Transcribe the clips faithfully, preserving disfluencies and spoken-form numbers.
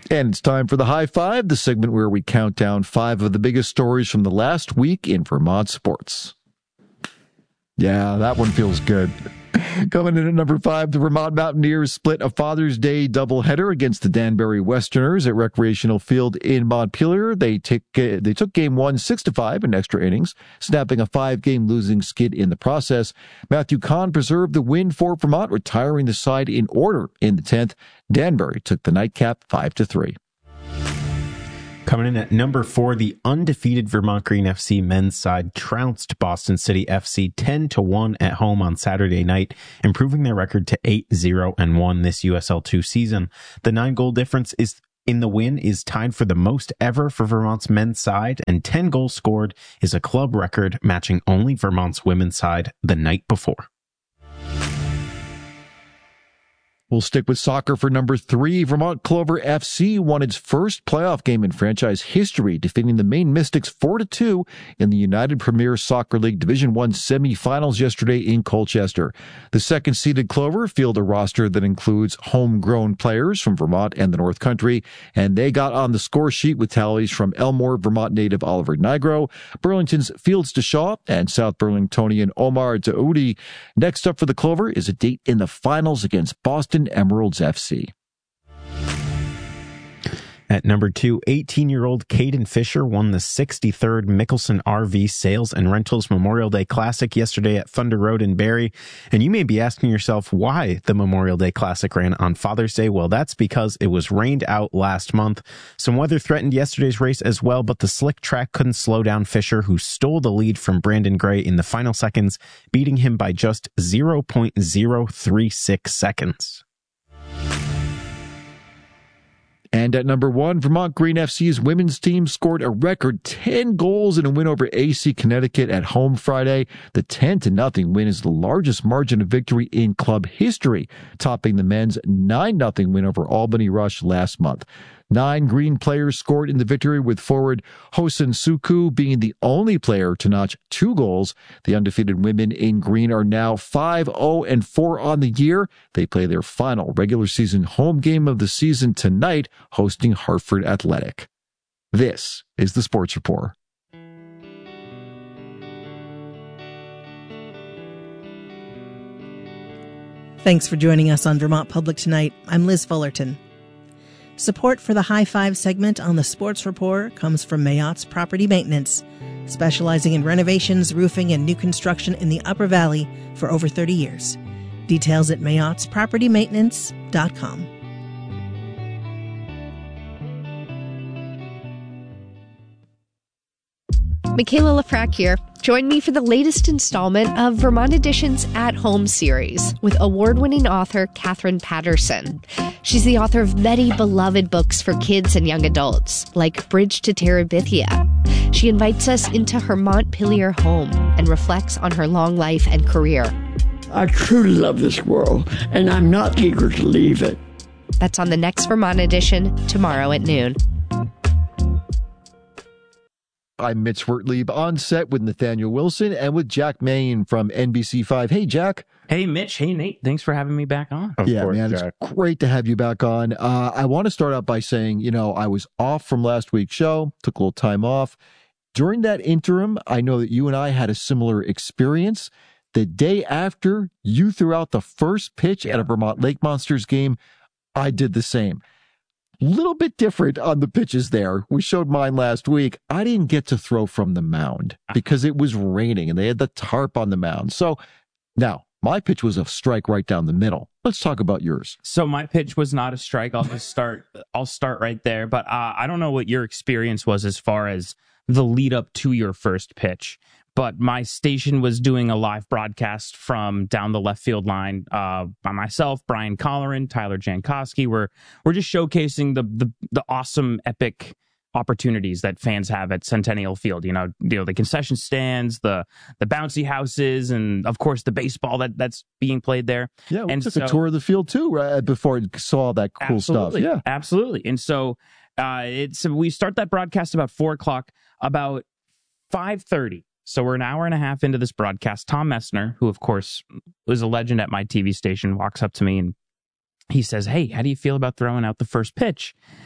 And it's time for the High Five, the segment where we count down five of the biggest stories from the last week in Vermont sports. Yeah, that one feels good. Coming in at number five, the Vermont Mountaineers split a Father's Day doubleheader against the Danbury Westerners at Recreational Field in Montpelier. They take uh, they took game one six to five in extra innings, snapping a five-game losing skid in the process. Matthew Kahn preserved the win for Vermont, retiring the side in order in the tenth. Danbury took the nightcap five to three. Coming in at number four, the undefeated Vermont Green F C men's side trounced Boston City F C ten to one at home on Saturday night, improving their record to eight zero and one this U S L two season. The nine goal difference is in the win is tied for the most ever for Vermont's men's side, and ten goals scored is a club record, matching only Vermont's women's side the night before. We'll stick with soccer for number three. Vermont Clover F C won its first playoff game in franchise history, defeating the Maine Mystics four to two in the United Premier Soccer League Division one semifinals yesterday in Colchester. The second-seeded Clover field a roster that includes homegrown players from Vermont and the North Country, and they got on the score sheet with tallies from Elmore Vermont native Oliver Nigro, Burlington's Fields DeShaw, and South Burlingtonian Omar Daoudi. Next up for the Clover is a date in the finals against Boston Emeralds F C. At number two, eighteen-year-old Caden Fisher won the sixty-third Mickelson R V Sales and Rentals Memorial Day Classic yesterday at Thunder Road in Barrie. And you may be asking yourself why the Memorial Day Classic ran on Father's Day. Well, that's because it was rained out last month. Some weather threatened yesterday's race as well, but the slick track couldn't slow down Fisher, who stole the lead from Brandon Gray in the final seconds, beating him by just zero point zero three six seconds. And at number one, Vermont Green F C's women's team scored a record ten goals in a win over A C Connecticut at home Friday. The ten to nothing win is the largest margin of victory in club history, topping the men's nine nothing win over Albany Rush last month. Nine Green players scored in the victory, with forward Hosen Suku being the only player to notch two goals. The undefeated women in Green are now five oh and four on the year. They play their final regular season home game of the season tonight, hosting Hartford Athletic. This is the Sports Report. Thanks for joining us on Vermont Public Tonight. I'm Liz Fullerton. Support for the High Five segment on the Sports Report comes from Mayottes Property Maintenance, specializing in renovations, roofing, and new construction in the Upper Valley for over thirty years. Details at mayotts property maintenance dot com. Michaela Lafrac here. Join me for the latest installment of Vermont Edition's At Home series with award-winning author Catherine Patterson. She's the author of many beloved books for kids and young adults, like Bridge to Terabithia. She invites us into her Montpelier home and reflects on her long life and career. I truly love this world, and I'm not eager to leave it. That's on the next Vermont Edition, tomorrow at noon. I'm Mitch Wertlieb, on set with Nathaniel Wilson and with Jack Main from N B C five. Hey, Jack. Hey, Mitch. Hey, Nate. Thanks for having me back on. Of yeah, course, man, Jack. It's great to have you back on. Uh, I want to start out by saying, you know, I was off from last week's show, took a little time off. During that interim, I know that you and I had a similar experience. The day after you threw out the first pitch yeah. at a Vermont Lake Monsters game, I did the same. Little bit different on the pitches there. We showed mine last week. I didn't get to throw from the mound because it was raining and they had the tarp on the mound. So now my pitch was a strike right down the middle. Let's talk about yours. So my pitch was not a strike. I'll just start. I'll start right there. But uh, I don't know what your experience was as far as the lead up to your first pitch. But my station was doing a live broadcast from down the left field line uh, by myself, Brian Colleran, Tyler Jankowski. We're we're just showcasing the the the awesome, epic opportunities that fans have at Centennial Field. You know, you know the concession stands, the the bouncy houses, and of course the baseball that, that's being played there. Yeah, we and took so, a tour of the field too right before it saw all that cool absolutely, stuff. Yeah, absolutely. And so uh, it's we start that broadcast about four o'clock. About five thirty. So we're an hour and a half into this broadcast. Tom Messner, who, of course, was a legend at my T V station, walks up to me and he says, "Hey, how do you feel about throwing out the first pitch?"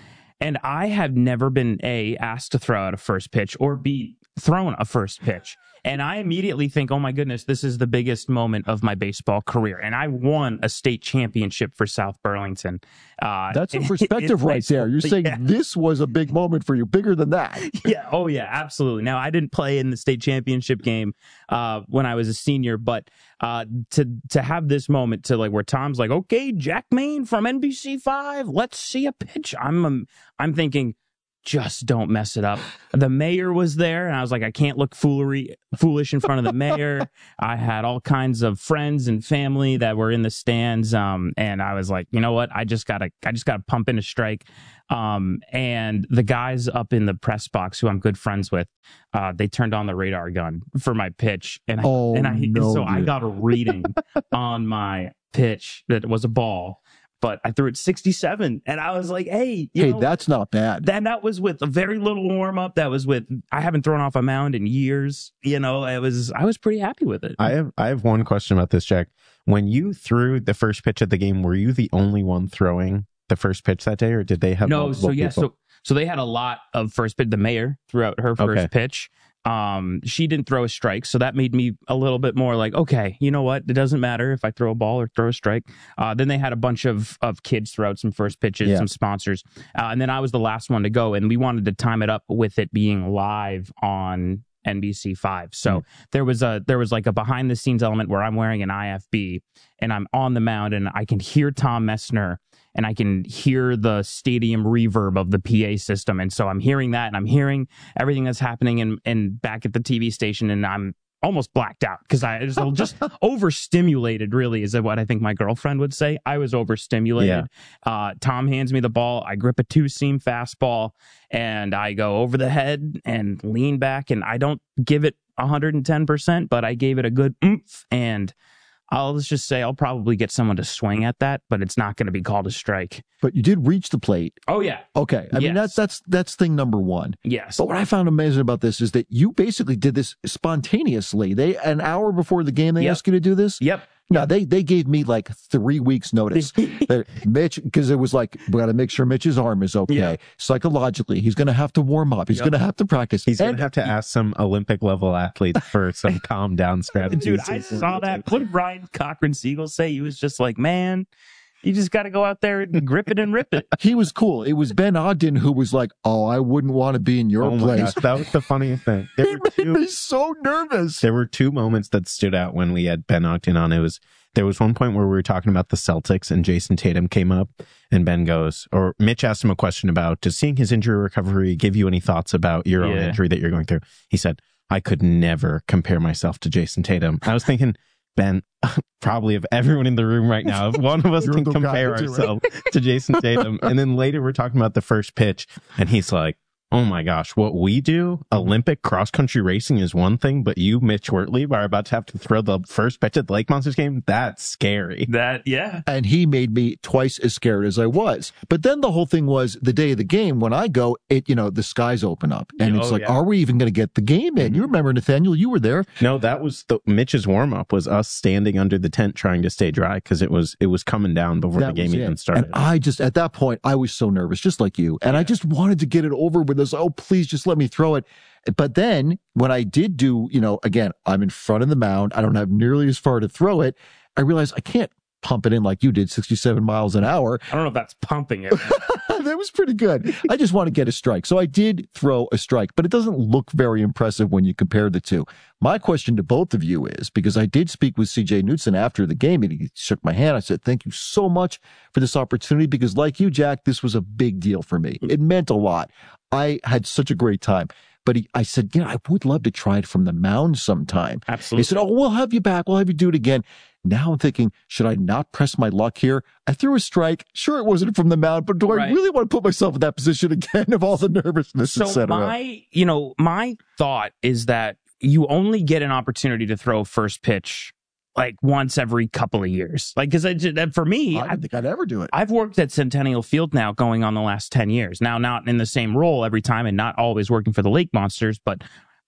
And I have never been A, asked to throw out a first pitch, or B, thrown a first pitch. And I immediately think, oh my goodness, this is the biggest moment of my baseball career. And I won a state championship for South Burlington. Uh, That's a perspective right there. You're saying yeah. this was a big moment for you, bigger than that. Yeah. Oh, yeah, absolutely. Now, I didn't play in the state championship game uh, when I was a senior, but uh, to to have this moment to like where Tom's like, okay, Jack Maine from N B C five, let's see a pitch. I'm um, I'm thinking, just don't mess it up. The mayor was there, and I was like, I can't look foolery, foolish in front of the mayor. I had all kinds of friends and family that were in the stands, um, and I was like, you know what? I just gotta, I just gotta pump in a strike. Um, and the guys up in the press box, who I'm good friends with, uh, they turned on the radar gun for my pitch, and I, oh, and I, no, so I got a reading on my pitch that was a ball. But I threw it sixty-seven, and I was like, hey, you hey, know, that's not bad. Then that was with a very little warm up. That was with, I haven't thrown off a mound in years. You know, it was, I was pretty happy with it. I have, I have one question about this, Jack. When you threw the first pitch of the game, were you the only one throwing the first pitch that day, or did they have no? multiple So yeah, people? so so they had a lot of first pitch. The mayor threw out her first Okay. pitch. Um, she didn't throw a strike, so that made me a little bit more like, okay, you know what? It doesn't matter if I throw a ball or throw a strike. Uh, then they had a bunch of of kids throw out some first pitches, Yeah. some sponsors, uh, and then I was the last one to go, and we wanted to time it up with it being live on N B C five. So Mm. there was a there was like a behind the scenes element where I'm wearing an I F B and I'm on the mound and I can hear Tom Messner and I can hear the stadium reverb of the P A system. And so I'm hearing that and I'm hearing everything that's happening in, in back at the T V station, and I'm almost blacked out because I was just overstimulated, really, is what I think my girlfriend would say. I was overstimulated. Yeah. Uh, Tom hands me the ball. I grip a two-seam fastball, and I go over the head and lean back, and I don't give it one hundred ten percent, but I gave it a good oomph, and I'll let's just say I'll probably get someone to swing at that, but it's not going to be called a strike. But you did reach the plate. Oh, yeah. Okay. I yes. mean, that's that's that's thing number one. Yes. But what I found amazing about this is that you basically did this spontaneously. They an hour before the game, they Yep. asked you to do this? Yep. No, they they gave me like three weeks notice. That Mitch, because it was like, we got to make sure Mitch's arm is okay. Yeah. Psychologically, he's going to have to warm up. He's Yep. going to have to practice. He's going And- to have to ask some Olympic level athletes for some calm down strategies. Dude, I saw that. What did Ryan Cochran Siegel say? He was just like, man, you just got to go out there and grip it and rip it. He was cool. It was Ben Ogden who was like, oh, I wouldn't want to be in your Oh my place. gosh, that was the funniest thing. There He were made two, me so nervous. there were two moments that stood out when we had Ben Ogden on. It was there was one point where we were talking about the Celtics and Jason Tatum came up and Ben goes, or Mitch asked him a question about, does seeing his injury recovery give you any thoughts about your own Yeah. injury that you're going through? He said, I could never compare myself to Jason Tatum. I was thinking, Ben, probably of everyone in the room right now, if one of us You're can the guy compare to do it. ourselves to Jason Tatum. And then later we're talking about the first pitch and he's like, oh my gosh, what we do, Olympic cross-country racing is one thing, but you, Mitch Wertley, are about to have to throw the first pitch at the Lake Monsters game? That's scary. That, yeah. And he made me twice as scared as I was. But then the whole thing was the day of the game, when I go, it, you know, the skies open up and Oh, it's like, yeah. are we even going to get the game in? You remember, Nathaniel, you were there. No, that was the Mitch's warm-up was us standing under the tent trying to stay dry because it was it was coming down before That the game was even it. started. And I just, at that point, I was so nervous, just like you. And I just wanted to get it over with this. Oh, please just let me throw it. But then when I did do, you know, again, I'm in front of the mound. I don't have nearly as far to throw it. I realized I can't pump it in like you did, sixty-seven miles an hour. I don't know if that's pumping it. That was pretty good. I just want to get a strike. So I did throw a strike, but it doesn't look very impressive when you compare the two. My question to both of you is, because I did speak with C J Knutson after the game and he shook my hand. I said, thank you so much for this opportunity, because like you, Jack, this was a big deal for me. It meant a lot. I had such a great time. But he, I said, yeah, I would love to try it from the mound sometime. Absolutely. He said, oh, we'll have you back. We'll have you do it again. Now I'm thinking, should I not press my luck here? I threw a strike. Sure, it wasn't from the mound, but do I Right. really want to put myself in that position again of all the nervousness, et So cetera? my, you know, my thought is that you only get an opportunity to throw first pitch like once every couple of years. Like, because for me, I I, didn't think I'd ever do it. I've worked at Centennial Field now going on the last ten years. Now, not in the same role every time and not always working for the Lake Monsters, but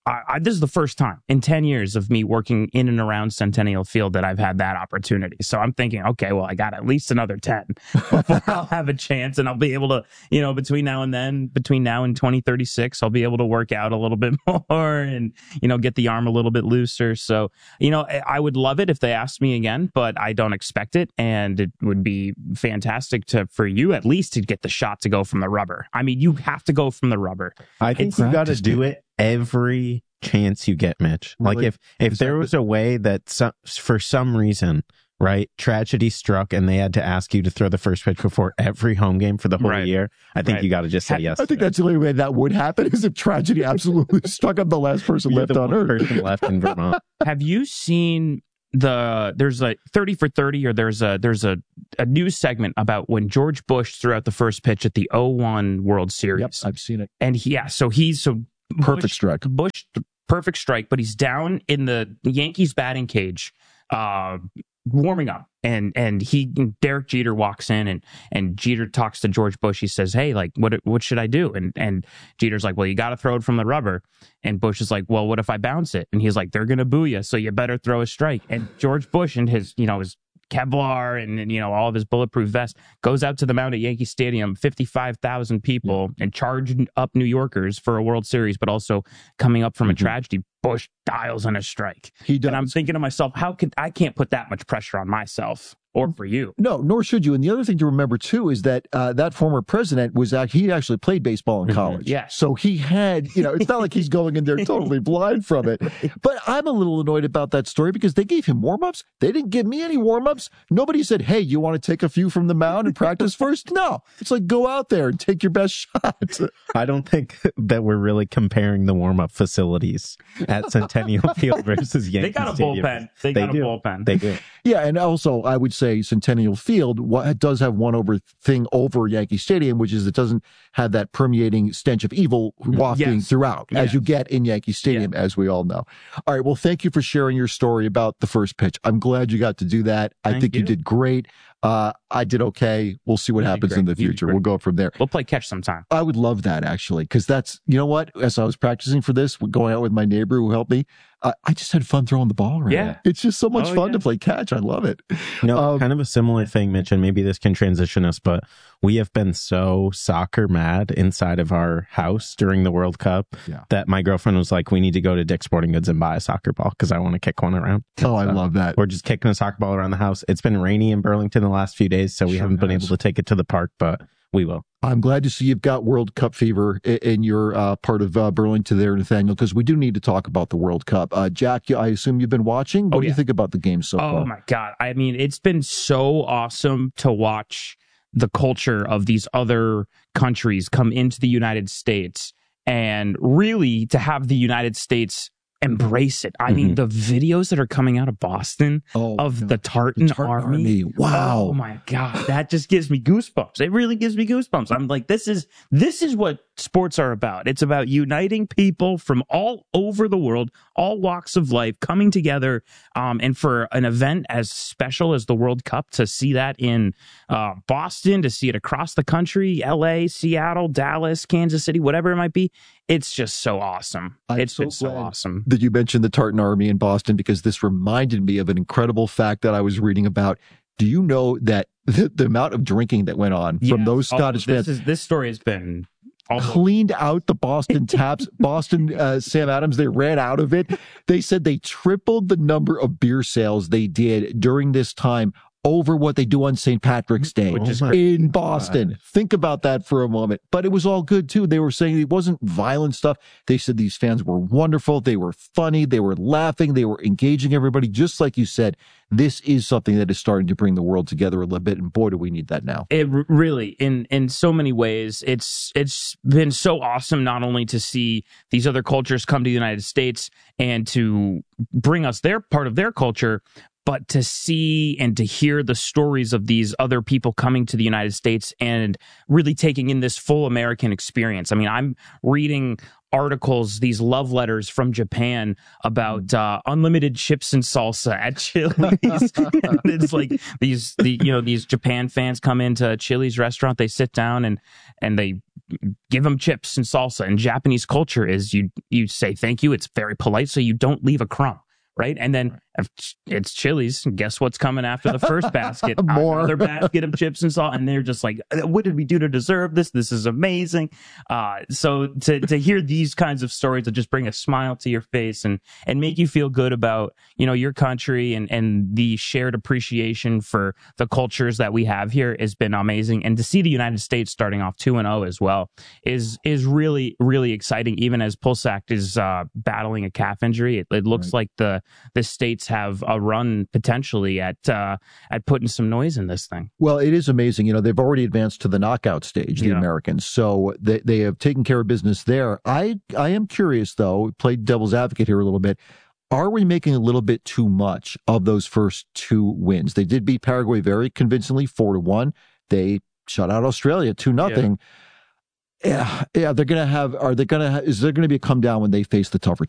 I, I, this is the first time in ten years of me working in and around Centennial Field that I've had that opportunity. So I'm thinking, okay, well, I got at least another ten before I'll have a chance, and I'll be able to, you know, between now and then, between now and twenty thirty-six, I'll be able to work out a little bit more and, you know, get the arm a little bit looser. So, you know, I would love it if they asked me again, but I don't expect it. And it would be fantastic to, for you at least to get the shot to go from the rubber. I mean, you have to go from the rubber. I think you got to do it every chance you get, Mitch. Like Really? if if Is there that was a way that some, for some reason, right, tragedy struck and they had to ask you to throw the first pitch before every home game for the whole Right. year, I think Right. you got to just say yes. I think that's the only way that would happen is if tragedy absolutely struck up the last person You're left the on one Earth. person left in Vermont. Have you seen the there's a thirty for thirty, or there's a there's a, a news segment about when George Bush threw out the first pitch at the oh one World Series? Yep, I've seen it. And he, yeah, so he's so Perfect Bush, strike. Bush, perfect strike, but he's down in the Yankees batting cage, uh, warming up, and and he Derek Jeter walks in, and and Jeter talks to George Bush. He says, "Hey, like, what what should I do?" And and Jeter's like, "Well, you got to throw it from the rubber." And Bush is like, "Well, what if I bounce it?" And he's like, "They're gonna boo you, so you better throw a strike." And George Bush and his, you know, his Kevlar and, and you know all of his bulletproof vest goes out to the mound at Yankee Stadium, fifty-five thousand people, and charged up New Yorkers for a World Series, but also coming up from a Mm-hmm. tragedy. Bush dials in a strike. He does. And I'm thinking to myself, how could I can't put that much pressure on myself or for you? No, nor should you. And the other thing to remember too is that uh, that former president was act- he actually played baseball in college. Yeah. So he had, you know, it's not like he's going in there totally blind from it. But I'm a little annoyed about that story because they gave him warm-ups. They didn't give me any warm-ups. Nobody said, "Hey, you want to take a few from the mound and practice first?" No. It's like, go out there and take your best shot. I don't think that we're really comparing the warm-up facilities at Centennial Field versus Yankee They got a Stadium. bullpen. They got a do. bullpen. They do. Yeah, and also I would say Centennial Field what does have one over thing over Yankee Stadium, which is it doesn't have that permeating stench of evil wafting Yes. throughout, Yes. as you get in Yankee Stadium, as we all know. All right, well, thank you for sharing your story about the first pitch. I'm glad you got to do that. I Thank think you. you. did great. Uh, I did okay. We'll see what You did happens great. in the You did future. great. We'll go from there. We'll play catch sometime. I would love that actually, because that's, you know what, as I was practicing for this, going out with my neighbor who helped me, uh, I just had fun throwing the ball around. Yeah. It's just so much Oh, fun yeah. to play catch. I love it. You know, Um, kind of a similar thing, Mitch, and maybe this can transition us, but we have been so soccer mad inside of our house during the World Cup Yeah. that my girlfriend was like, we need to go to Dick's Sporting Goods and buy a soccer ball because I want to kick one around. Oh, I So love that. We're just kicking a soccer ball around the house. It's been rainy in Burlington the last few days, so we Sure haven't been has. able to take it to the park, but we will. I'm glad to see you've got World Cup fever i- in your uh, part of uh, Burlington there, Nathaniel, because we do need to talk about the World Cup. Uh, Jack, I assume you've been watching. What Oh, do you yeah. think about the game so Oh far? my God. I mean, it's been so awesome to watch the culture of these other countries come into the United States and really to have the United States embrace it. I mean, the videos that are coming out of Boston Oh, of God. the Tartan, The Tartan Army. Army. Wow. Oh my God. That just gives me goosebumps. It really gives me goosebumps. I'm like, this is this is what sports are about. It's about uniting people from all over the world, all walks of life, coming together. Um, and for an event as special as the World Cup, to see that in uh, Boston, to see it across the country, L A, Seattle, Dallas, Kansas City, whatever it might be, it's just so awesome. I'm It's so been so glad awesome. that you mentioned the Tartan Army in Boston because this reminded me of an incredible fact that I was reading about. Do you know that the, the amount of drinking that went on from Yeah. those Oh, Scottish this fans is this story has been all cleaned out the Boston taps? Boston uh, Sam Adams, they ran out of it. They said they tripled the number of beer sales they did during this time over what they do on Saint Patrick's Day Which is in Boston. Think about that for a moment. But it was all good too. They were saying it wasn't violent stuff. They said these fans were wonderful. They were funny. They were laughing. They were engaging everybody. Just like you said, this is something that is starting to bring the world together a little bit. And boy, do we need that now. It r- really, in in so many ways, it's it's been so awesome not only to see these other cultures come to the United States and to bring us their part of their culture, but to see and to hear the stories of these other people coming to the United States and really taking in this full American experience. I mean, I'm reading articles, these love letters from Japan about uh, unlimited chips and salsa at Chili's. And it's like these, the, you know, these Japan fans come into Chili's restaurant, they sit down and and they give them chips and salsa. And Japanese culture is you you say thank you. It's very polite, so you don't leave a crumb. Right. And then if it's Chili's, guess what's coming after the first basket? More. Another basket of chips and salt. And they're just like, what did we do to deserve this? This is amazing. Uh, so to, to hear these kinds of stories that just bring a smile to your face and, and make you feel good about, you know, your country and, and the shared appreciation for the cultures that we have here has been amazing. And to see the United States starting off two and oh as well is, is really, really exciting. Even as Pulsak is uh, battling a calf injury, it, it looks right. like the, the States have a run potentially at uh, at putting some noise in this thing. Well, it is amazing. You know, they've already advanced to the knockout stage, the yeah. Americans. So they, they have taken care of business there. I, I am curious, though, played devil's advocate here a little bit. Are we making a little bit too much of those first two wins? They did beat Paraguay very convincingly, four to one. They shut out Australia two nothing. Yeah. Yeah, yeah, they're going to have, are they going to, is there going to be a come down when they face the tougher